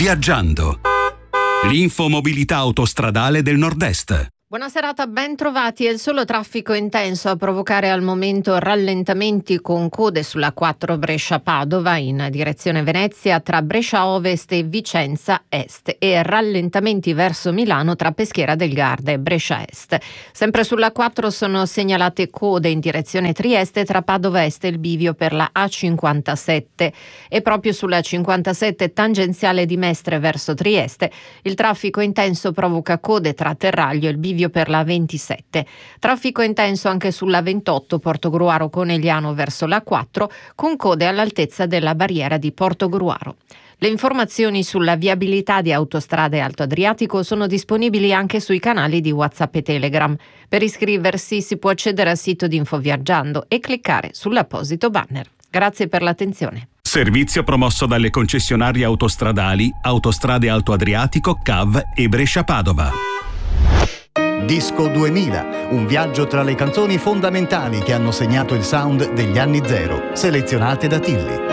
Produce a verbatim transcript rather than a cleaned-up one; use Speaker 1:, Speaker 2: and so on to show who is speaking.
Speaker 1: Viaggiando. L'infomobilità autostradale del Nord-Est.
Speaker 2: Buona serata, ben trovati. È il solo traffico intenso a provocare al momento rallentamenti con code sulla quattro Brescia-Padova in direzione Venezia tra Brescia Ovest e Vicenza Est e rallentamenti verso Milano tra Peschiera del Garda e Brescia Est. Sempre sulla quattro sono segnalate code in direzione Trieste tra Padova Est e il bivio per la A cinquantasette e proprio sulla cinquantasette tangenziale di Mestre verso Trieste il traffico intenso provoca code tra Terraglio e il bivio per la ventisette. Traffico intenso anche sulla ventotto Portogruaro Conegliano verso la quattro con code all'altezza della barriera di Portogruaro. Le informazioni sulla viabilità di Autostrade Alto Adriatico sono disponibili anche sui canali di WhatsApp e Telegram. Per iscriversi si può accedere al sito di Infoviaggiando e cliccare sull'apposito banner. Grazie per l'attenzione.
Speaker 1: Servizio promosso dalle concessionarie autostradali Autostrade Alto Adriatico, C A V e Brescia-Padova.
Speaker 3: Disco duemila, un viaggio tra le canzoni fondamentali che hanno segnato il sound degli anni zero, selezionate da Tilly.